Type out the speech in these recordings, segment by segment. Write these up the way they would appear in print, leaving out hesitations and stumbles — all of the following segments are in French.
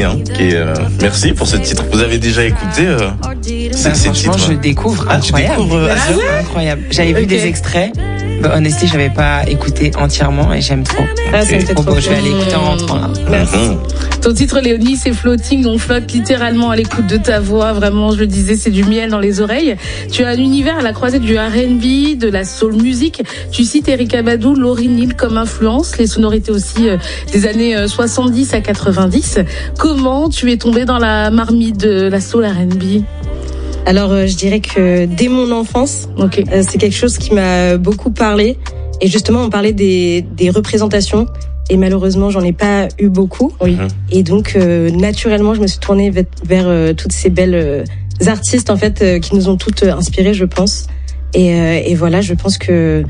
Merci pour ce titre. Vous avez déjà écouté ces titres? Je découvre. Incroyable. J'avais vu des extraits. Honestly, je n'avais pas écouté entièrement et j'aime trop. C'est trop beau. Je vais aller écouter en rentrant là. Merci. Ton titre, Léonie, c'est Floating. On flotte littéralement à l'écoute de ta voix. Vraiment, je le disais, c'est du miel dans les oreilles. Tu as un univers à la croisée du R&B, de la soul music. Tu cites Erykah Badu, Lauryn Hill comme influence, les sonorités aussi des années 70 à 90. Comment tu es tombée dans la marmite de la soul R&B? Alors, je dirais que dès mon enfance, c'est quelque chose qui m'a beaucoup parlé. Et justement, on parlait des représentations. Et malheureusement, j'en ai pas eu beaucoup. Oui. Et donc, naturellement, je me suis tournée vers toutes ces belles artistes, en fait, qui nous ont toutes inspirées, je pense. Et voilà, je pense que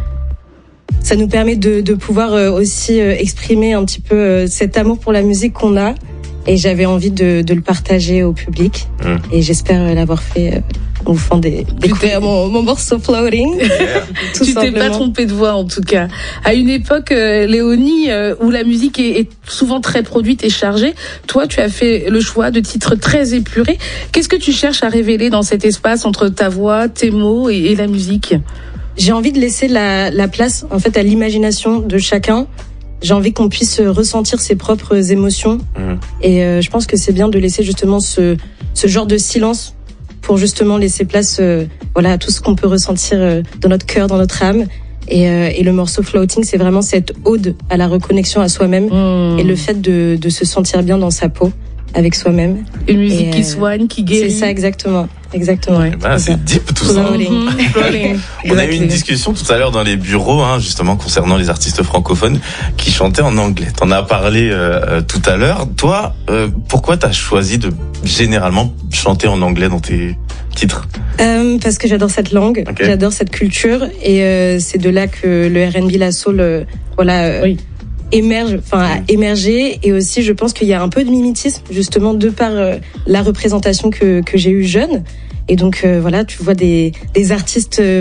ça nous permet de pouvoir aussi exprimer un petit peu cet amour pour la musique qu'on a. Et j'avais envie de le partager au public. Et j'espère l'avoir fait au fond découvrir mon morceau Floating. Tu t'es pas trompée de voix en tout cas. À une époque, Léonie, où la musique est souvent très produite et chargée, toi tu as fait le choix de titres très épurés. Qu'est-ce que tu cherches à révéler dans cet espace entre ta voix, tes mots et la musique? J'ai envie de laisser la place en fait à l'imagination de chacun. J'ai envie qu'on puisse ressentir ses propres émotions. Et je pense que c'est bien de laisser justement ce genre de silence pour justement laisser place à tout ce qu'on peut ressentir dans notre cœur, dans notre âme. Et le morceau Floating, c'est vraiment cette ode à la reconnexion à soi-même et le fait de se sentir bien dans sa peau avec soi-même. Une musique qui soigne, qui guérit. C'est ça, exactement. Ouais. C'est deep tout ça. On a eu une discussion tout à l'heure dans les bureaux, justement concernant les artistes francophones qui chantaient en anglais. T'en as parlé tout à l'heure. Toi, pourquoi t'as choisi de généralement chanter en anglais dans tes titres? Parce que j'adore cette langue, j'adore cette culture, et c'est de là que le R&B, la soul, a émergé. Et aussi, je pense qu'il y a un peu de mimétisme, justement, de par la représentation que j'ai eue jeune. Et donc, tu vois des artistes